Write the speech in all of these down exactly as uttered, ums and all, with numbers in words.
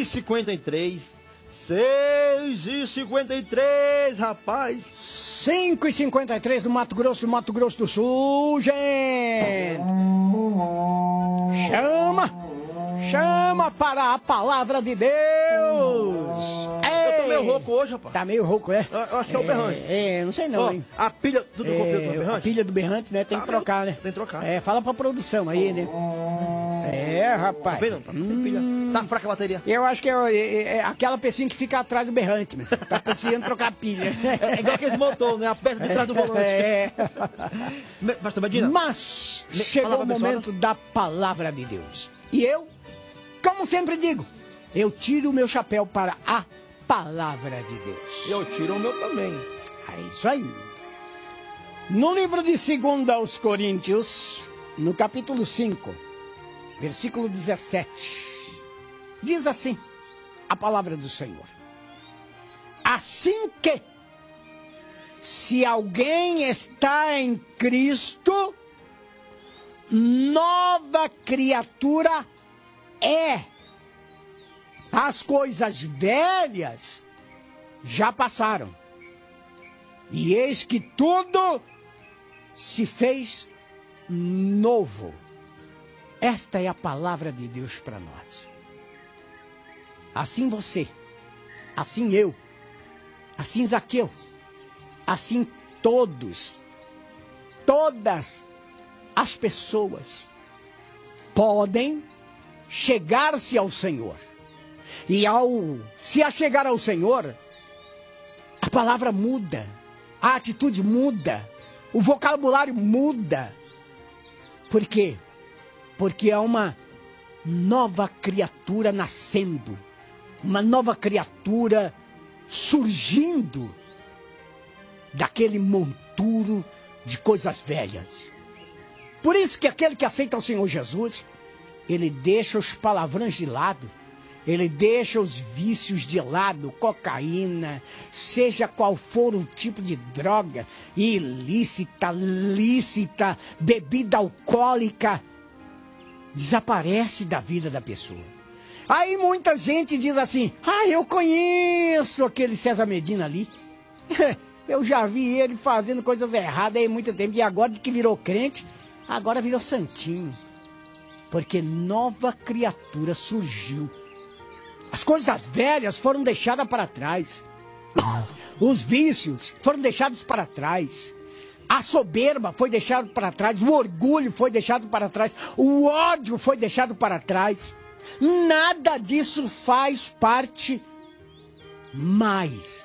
cinquenta e três. seis e cinquenta e três, rapaz. cinco e cinquenta e três do Mato Grosso, do Mato Grosso do Sul, gente. Chama, chama para a palavra de Deus. Eu tô meio rouco hoje, rapaz. Tá meio rouco, é? Eu, eu acho que é o berrante. É, não sei não, Ó, hein? a pilha, tudo É, confio do berrante? a pilha do berrante, né? Tem Ah, que trocar, né? Tem que trocar. É, fala pra produção aí, né? É, rapaz. Tá vendo? Tá sem pilha. Tá fraca a bateria. Eu acho que é, é- é aquela pecinha que fica atrás do berrante, meu. Tá precisando trocar a pilha. É igual aqueles motores, né? A peça de trás do volante. É. Me- Pastor Medina. Mas Me- chegou palavra o momento da palavra de Deus. E eu, como sempre digo, eu tiro o meu chapéu para a palavra de Deus. Eu tiro o meu também. É isso aí. No livro de dois aos Coríntios, no capítulo cinco, versículo dezessete, diz assim a palavra do Senhor. Assim que, se alguém está em Cristo, nova criatura é. As coisas velhas já passaram. E eis que tudo se fez novo. Esta é a palavra de Deus para nós. Assim você, assim eu, assim Zaqueu, assim todos, todas as pessoas podem chegar-se ao Senhor. E ao se achegar ao Senhor, a palavra muda, a atitude muda, o vocabulário muda. Por quê? Porque é uma nova criatura nascendo, uma nova criatura surgindo daquele monturo de coisas velhas. Por isso que aquele que aceita o Senhor Jesus, ele deixa os palavrões de lado, ele deixa os vícios de lado, cocaína, seja qual for o tipo de droga, ilícita, lícita, bebida alcoólica, desaparece da vida da pessoa. Aí muita gente diz assim, ah, eu conheço aquele César Medina ali. Eu já vi ele fazendo coisas erradas há muito tempo, e agora que virou crente, agora virou santinho. Porque nova criatura surgiu. As coisas velhas foram deixadas para trás. Os vícios foram deixados para trás. A soberba foi deixada para trás. O orgulho foi deixado para trás. O ódio foi deixado para trás. Nada disso faz parte mais.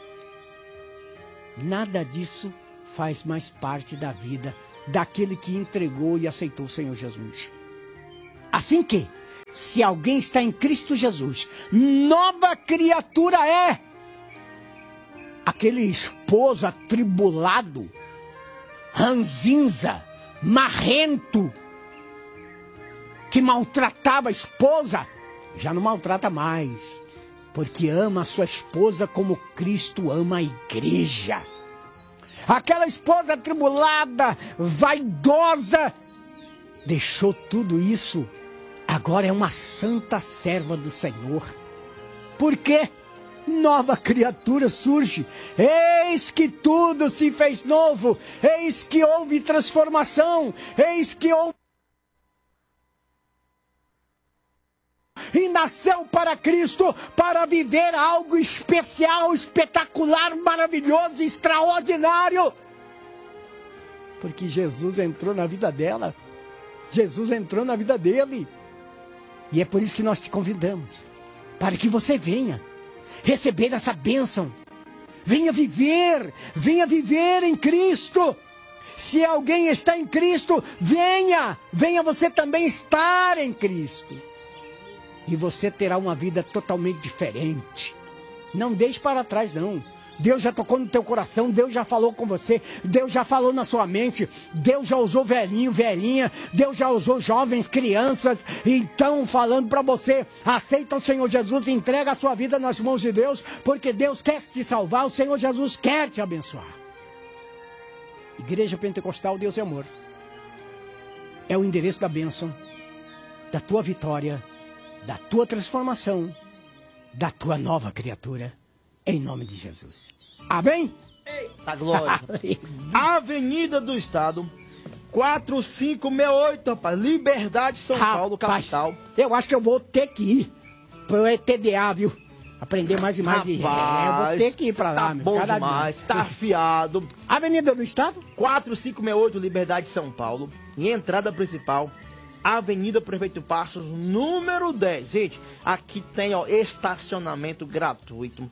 Nada disso faz mais parte da vida daquele que entregou e aceitou o Senhor Jesus. Assim que, se alguém está em Cristo Jesus, nova criatura é. Aquele esposo atribulado, ranzinza, marrento, que maltratava a esposa, já não maltrata mais, porque ama a sua esposa como Cristo ama a igreja. Aquela esposa atribulada, vaidosa, deixou tudo isso. Agora é uma santa serva do Senhor. Por quê? Nova criatura surge. Eis que tudo se fez novo. Eis que houve transformação. Eis que houve... E nasceu para Cristo, para viver algo especial, espetacular, maravilhoso, extraordinário. Porque Jesus entrou na vida dela. Jesus entrou na vida dele. E é por isso que nós te convidamos, para que você venha receber essa bênção. Venha viver, venha viver em Cristo. Se alguém está em Cristo, venha, venha você também estar em Cristo. E você terá uma vida totalmente diferente. Não deixe para trás, não. Deus já tocou no teu coração, Deus já falou com você, Deus já falou na sua mente, Deus já usou velhinho, velhinha, Deus já usou jovens, crianças, então falando para você, aceita o Senhor Jesus, entrega a sua vida nas mãos de Deus, porque Deus quer te salvar, o Senhor Jesus quer te abençoar. Igreja Pentecostal Deus é Amor é o endereço da bênção, da tua vitória, da tua transformação da tua nova criatura, em nome de Jesus. Amém? Eita glória. Avenida do Estado, quatro cinco seis oito, rapaz. Liberdade, São Rapaz, Paulo, capital. Eu acho que eu vou ter que ir pro E T D A, viu? Aprender mais e mais. Rapaz, de... é, eu vou ter que ir pra lá, tá meu. bom Cada demais, dia. tá afiado. Avenida do Estado? quatro cinco seis oito, Liberdade, São Paulo. E entrada principal, Avenida Prefeito Passos, número dez. Gente, aqui tem, ó, estacionamento gratuito.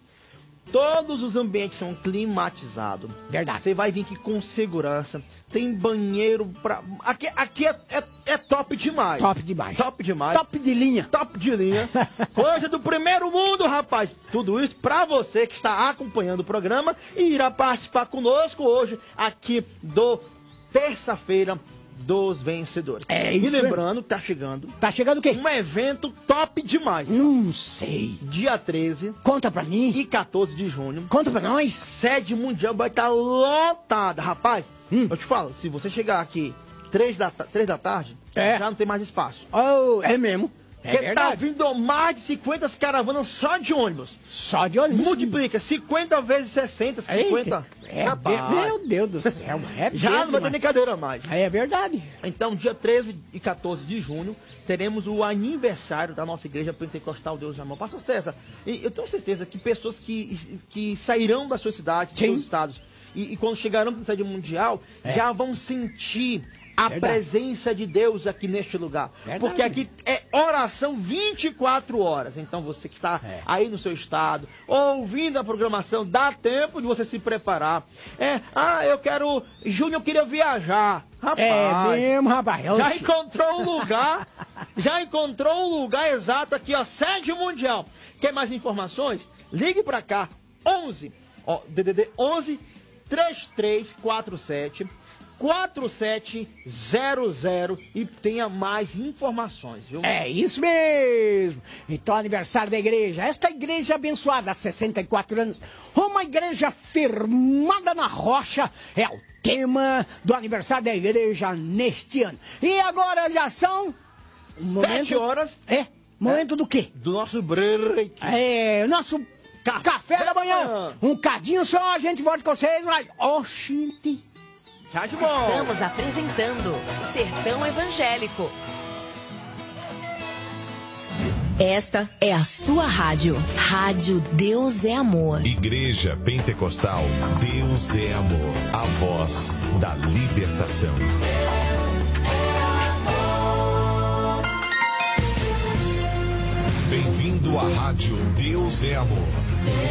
Todos os ambientes são climatizados. Verdade. Você vai vir aqui com segurança. Tem banheiro pra... Aqui, aqui é, é, é top demais. Top demais. Top demais. Top de linha. Top de linha. Coisa do primeiro mundo, rapaz. Tudo isso pra você que está acompanhando o programa e irá participar conosco hoje aqui do Terça-feira dos Vencedores. É e isso, lembrando que tá chegando Tá chegando o quê? um evento top demais. Não sei. Dia treze Conta pra mim. e quatorze de junho. Conta pra nós. Sede mundial vai estar lotada, rapaz. Hum. Eu te falo, se você chegar aqui três da, ta- três da tarde, É. já não tem mais espaço. Oh, é mesmo. É Porque tá verdade. vindo mais de cinquenta caravanas só de ônibus. Só de olho. Multiplica, cinquenta vezes sessenta, cinquenta. É, Rapaz, be- meu Deus do céu. É já mesmo, não vai ter nem cadeira mais. É verdade. Então, dia treze e quatorze de junho, teremos o aniversário da nossa igreja pentecostal Deus de Amor. Pastor César, e eu tenho certeza que pessoas que, que sairão da sua cidade, dos Sim. seus estados, e, e quando chegarão na sede mundial, É. já vão sentir a Verdade. presença de Deus aqui neste lugar. Verdade. Porque aqui é oração vinte e quatro horas. Então você que está É. aí no seu estado, ouvindo a programação, dá tempo de você se preparar. É, ah, eu quero... Júnior, eu queria viajar. Rapaz, É mesmo, rapaz. já Oxi. encontrou o lugar, já encontrou o lugar exato aqui, ó, sede mundial. Quer mais informações? Ligue pra cá, onze, ó, D D D onze, três três quatro sete, quatro sete zero zero e tenha mais informações, viu? É isso mesmo. Então, aniversário da igreja. Esta igreja abençoada há sessenta e quatro anos. Uma igreja firmada na rocha. É o tema do aniversário da igreja neste ano. E agora já são... Sete horas É? Momento do quê? do nosso break. É, nosso Café café, da da manhã. manhã. Um cadinho só, a gente volta com vocês, mas... Oxente. Já de bom. Estamos apresentando Sertão Evangélico. Esta é a sua rádio. Rádio Deus é Amor. Igreja Pentecostal Deus é Amor. A voz da libertação. Bem-vindo à Rádio Deus é Amor.